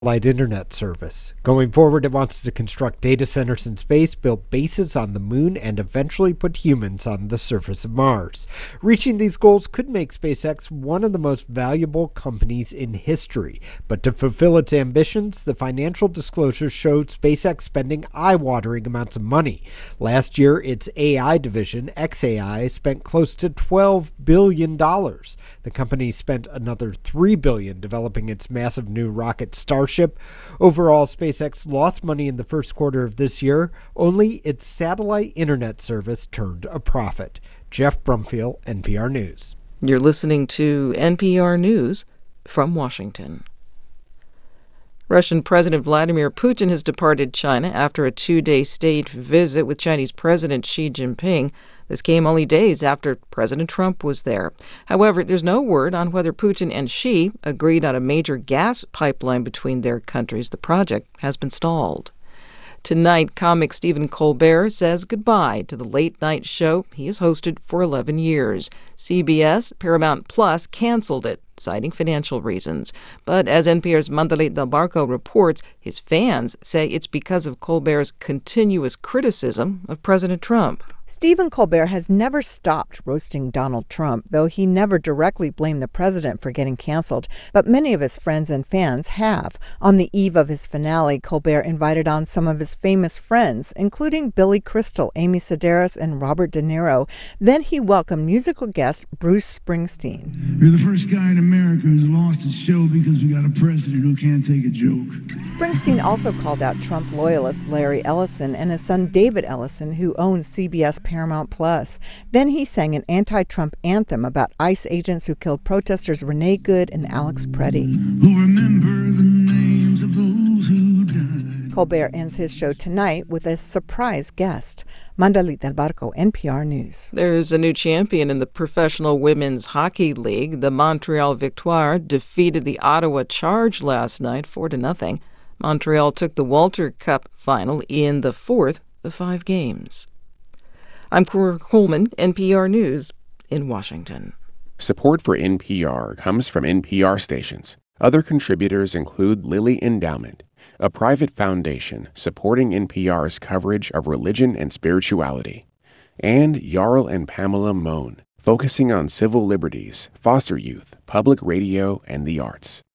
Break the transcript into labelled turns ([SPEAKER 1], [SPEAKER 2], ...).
[SPEAKER 1] satellite internet service. Going forward, it wants to construct data centers in space, build bases on the moon, and eventually put humans on the surface of Mars. Reaching these goals could make SpaceX one of the most valuable companies in history. But to fulfill its ambitions, the financial disclosures showed SpaceX spending eye-watering amounts of money. Last year, its AI division, xAI, spent close to $12 billion. The company spent another $3 billion developing its massive new rocket Starship. Overall, SpaceX lost money in the first quarter of this year. Only its satellite internet service turned a profit. Jeff Brumfield, NPR News.
[SPEAKER 2] You're listening to NPR News from Washington. Russian President Vladimir Putin has departed China after a 2-day state visit with Chinese President Xi Jinping. This came only days after President Trump was there. However, there's no word on whether Putin and Xi agreed on a major gas pipeline between their countries. The project has been stalled. Tonight, comic Stephen Colbert says goodbye to the late-night show he has hosted for 11 years. CBS, Paramount Plus, canceled it, citing financial reasons. But as NPR's Mandalit Del Barco reports, his fans say it's because of Colbert's continuous criticism of President Trump.
[SPEAKER 3] Stephen Colbert has never stopped roasting Donald Trump, though he never directly blamed the president for getting canceled. But many of his friends and fans have. On the eve of his finale, Colbert invited on some of his famous friends, including Billy Crystal, Amy Sedaris, and Robert De Niro. Then he welcomed musical guest Bruce Springsteen.
[SPEAKER 4] You're the first guy in America who's lost his show because we got a president who can't take a joke.
[SPEAKER 3] Springsteen also called out Trump loyalist Larry Ellison and his son David Ellison, who owns CBS Paramount Plus. Then he sang an anti-Trump anthem about ICE agents who killed protesters Renee Good and Alex Preddy.
[SPEAKER 4] Who remember the names of those who died.
[SPEAKER 3] Colbert ends his show tonight with a surprise guest. Mandalit Del Barco, NPR News.
[SPEAKER 2] There's a new champion in the Professional Women's Hockey League. The Montreal Victoire defeated the Ottawa Charge last night 4-0. Montreal took the Walter Cup final in the fourth of 5 games. I'm Cora Coleman, NPR News in Washington.
[SPEAKER 5] Support for NPR comes from NPR stations. Other contributors include Lilly Endowment, a private foundation supporting NPR's coverage of religion and spirituality, and Jarl and Pamela Mohn, focusing on civil liberties, foster youth, public radio, and the arts.